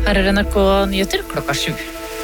Her NRK Nyheter klokka 7.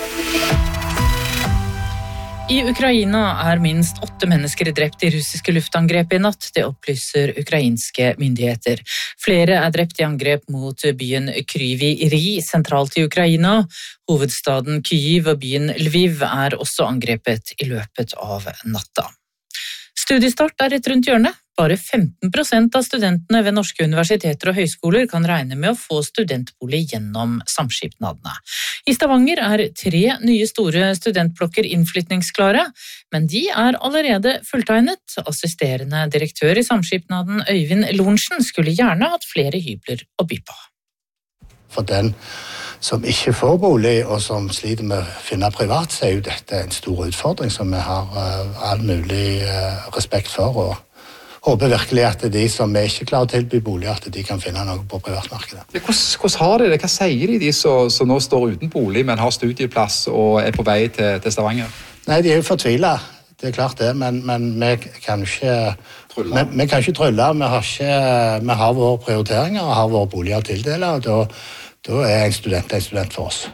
I Ukraina minst 8 mennesker drept i russiske luftangrep i natt, det opplyser ukrainske myndigheter. Flere drept i angrep mot byen Kryvyi Rih, sentralt i Ukraina. Hovedstaden Kyiv og byen Lviv også angrepet i løpet av natta. Studiestart rett rundt hjørnet. Bare 15% av studentene ved norske universiteter og høyskoler kan regne med å få studentbolig gjennom samskipnadene. I Stavanger 3 nye store studentblokker innflytningsklare, men de allerede fulltegnet. Assisterende direktør i samskipnaden Øyvind Lorentzen skulle gjerne hatt flere hybler å by på. For den som ikke får bolig og som sliter med å finne privat, så jo dette en stor utfordring som vi har all mulig respekt for, og håper virkelig at de som ikke klarer å tilby bolig, at de kan finne noe på privatmarkedet. Hvordan har de det? Hva sier de som nå står uten bolig, men har studieplass og på vei til Stavanger? Nei, de jo fortvilet. Det klart det, men vi kan ikke trylle. Vi kan ikke trylle. Vi har våre prioriteringer og har våre boliger å tildele, og da en student for oss.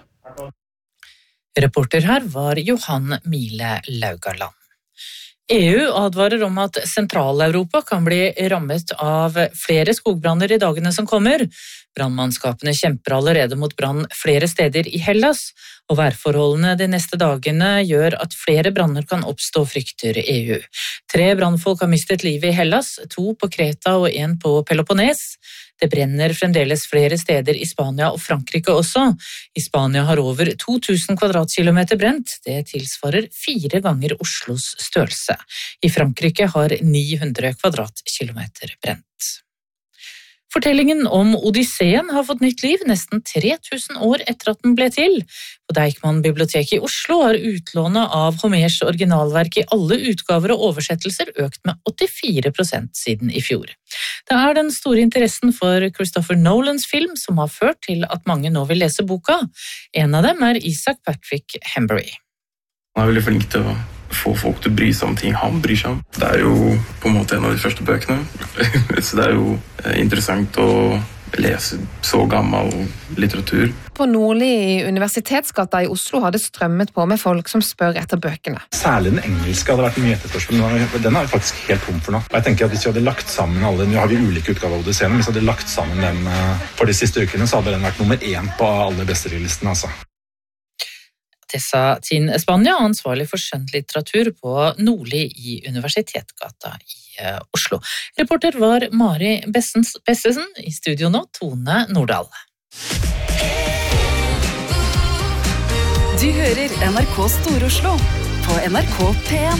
Reporter her var Johan Mile Laugaland. EU advarer om at Sentral-Europa kan bli rammet av flere skogbranner i dagene som kommer. Brannmannskapene kjemper allerede mot brann flere steder i Hellas, og værforholdene de neste dagene gjør at flere branner kan oppstå, frykter EU. 3 brannfolk har mistet livet i Hellas, 2 på Kreta og 1 på Peloponnes. Det brenner fremdeles flere steder i Spania og Frankrike også. I Spania har over 2000 kvadratkilometer brent. Det tilsvarer 4 ganger Oslos størrelse. I Frankrike har 900 kvadratkilometer brent. Fortellingen om Odysseen har fått nytt liv nesten 3000 år etter at den ble til. På Deichman bibliotek i Oslo har utlånet av Homers originalverk i alle utgaver og oversettelser økt med 84% siden i fjor. Det den store interessen for Christopher Nolans film som har ført til at mange nå vil lese boka. En av dem Isaac Patrick Hembury. Han veldig flink til å få folk til å bry seg om ting han bryr seg om. Det jo på en måte en av de første bøkene, så det jo interessant å lese så gammel litteratur. På Nordli i Universitetsgata i Oslo har det strømmet på med folk som spør etter bøkene. Særlig den engelske hadde vært mye etterspørsel, men den faktisk helt tom for nå. Jeg tenker at hvis vi hadde lagt sammen alle, nå har vi ulike utgaver av Odysseen, hvis vi hadde lagt sammen dem for de siste ukene, så hadde den vært nummer 1 på alle bestselgerlistene, altså. Det sa Tin Espanja, ansvarlig for skjønnlitteratur på Nordli i Universitetsgata i Oslo. Reporter var Mari Bessesen, i studio nå Tone Nordahl. Du hører NRK Stor-Oslo på NRK P1.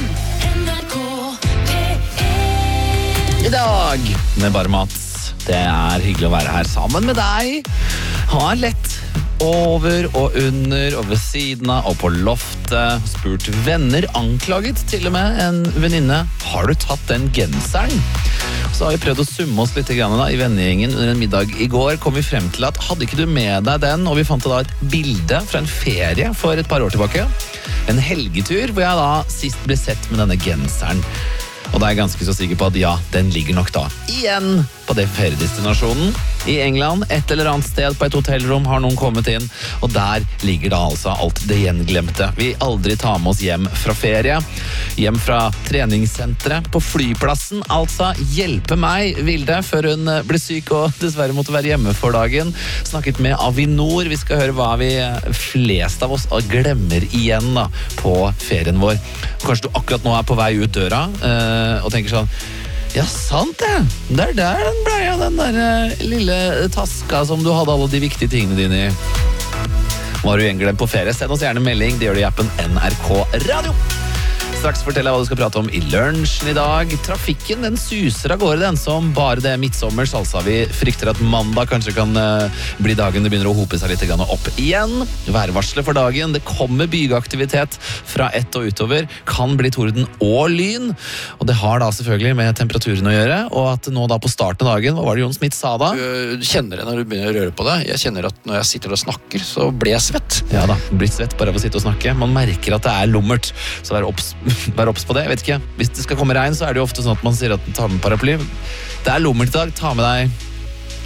I dag med bare mat. Det hyggelig å være her sammen med deg. Ha lett over og under og ved siden av og på loftet. Spurt venner, anklaget til og med en venninne. Har du tatt den genseren? Så har vi prøvd å summe oss litt grann i vennegjengen under en middag i går. Kom vi frem til at hadde ikke du med deg den, og vi fant da et bilde fra en ferie for et par år tilbake. En helgetur hvor jeg da sist ble sett med denne genseren. Og da jeg ganske så sikker på at ja, den ligger nok da igjen på det feriedestinasjonen i England. Et eller annet sted på et hotellrom har noen kommet inn, og der ligger da altså alt det gjenglemte. Vi aldri tar med oss hjem fra ferie, hjem fra treningssenteret, på flyplassen, altså hjelpe meg, Vilde, før hun ble syk og dessverre måtte være hjemme for dagen. Snakket med Avinor, vi skal høre hva vi flest av oss glemmer igjen da, på ferien vår. Kanskje du akkurat nå på vei ut døra og tenker sånn, ja, sant det. Der den ble jeg, den der lille taska som du hadde alle de viktige tingene dine i. Var du gjenglemt på ferie? Send oss gjerne melding, det gjør du i appen NRK Radio. Straks forteller jeg hva du skal prate om i lunsjen i dag. Trafikken, den suser av gårde, den som bare det midtsommers. Altså, vi frykter at mandag kanskje kan bli dagen det begynner å hope seg litt opp igjen. Værvarslet for dagen, det kommer bygeaktivitet fra 1 og utover. Kan bli torden og lyn. Og det har da selvfølgelig med temperaturen å gjøre. Og at nå da på starten av dagen, hva var det Jon Smith sa da? Du kjenner det når du begynner å røre på det. Jeg kjenner at når jeg sitter og snakker, så blir jeg svett. Ja da, blitt svett bare av å sitte og snakke. Man merker at det lummert, så vær obs på det, jeg vet ikke. Hvis det skal komme regn, så det jo ofte sånn at man sier at man tar med paraply. Det lummert i dag, ta med deg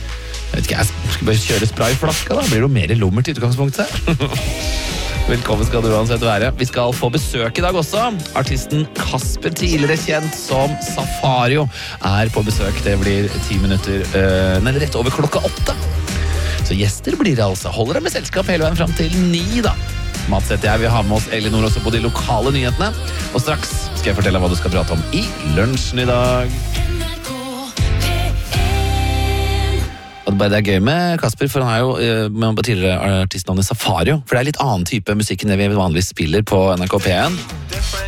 Jeg vet ikke, jeg skal bare kjøre sprayflaska da. Blir det jo mer lommer til utgangspunktet? Velkommen skal du uansett være. Vi skal få besøk i dag også. Artisten Kasper, tidligere kjent som Safario, er på besøk. Det blir 10 minutter, rett over 8. Så gjester blir det altså. Holder deg med selskap hele veien frem til 9 da. Mats heter jeg, vi har med oss Elinor også på de lokale nyhetene. Og straks skal jeg fortelle hva du skal prate om i lunsjen i dag. Og det er gøy med Kasper, for han er jo med tidligere artistnavnet Safario. For det er litt annen type musikk enn det vi vanligvis spiller på NRK P1.